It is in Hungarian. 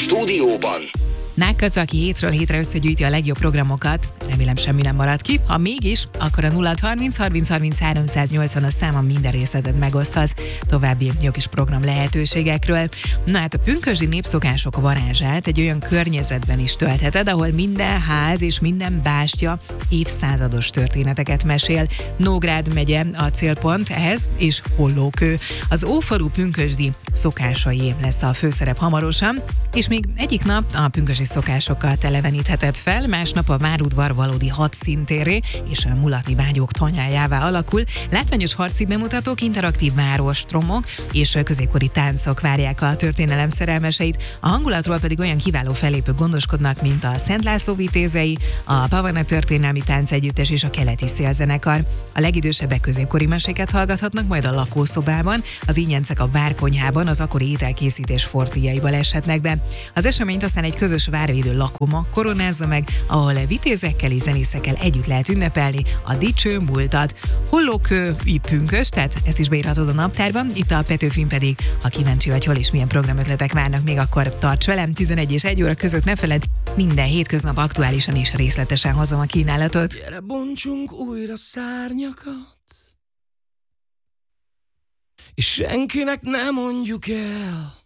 stúdióban Nákadsz, aki hétről hétre összegyűjti a legjobb programokat. Remélem semmi nem marad ki. Ha mégis, akkor a 0630 30 30 380 a számon minden részletet megoszthatsz további jó kis program lehetőségekről. Na hát a pünkösdi népszokások varázsát egy olyan környezetben is töltheted, ahol minden ház és minden bástya évszázados történeteket mesél. Nógrád megye a célpont ehhez, és Hollókő. Az ófalu pünkösdi szokásai lesz a főszerep hamarosan, és még egyik nap a pünkösdi szokásokat elevenítheted fel, másnap a várudvar valódi hadszíntérré és a mulatni vágyók tanyájává alakul. Látványos harci bemutatók, interaktív várostromok és középkori táncok várják a történelem szerelmeseit. A hangulatról pedig olyan kiváló fellépők gondoskodnak, mint a Szent László Vitézei, a Pavana Történelmi Táncegyüttes és a Keleti Szélzenekar. A legidősebbek középkori meséket hallgathatnak majd a lakószobában, az ínyencek a várkonyhában az akkori ételkészítés fortéjaiba eshetnek be. Az eseményt aztán egy közös várvédő lakoma koronázza meg, ahol vitézekkel és zenészekkel együtt lehet ünnepelni a dicső múltat. Hollókő pünkös, tehát ezt is beírhatod a naptárban, itt a Petőfin pedig, ha kíváncsi vagy, hol és milyen programötletek várnak még, akkor tarts velem, 11 és 1 óra között ne feledd, minden hétköznap aktuálisan és részletesen hozom a kínálatot. Gyere, bontsunk újra szárnyakat, és senkinek ne mondjuk el,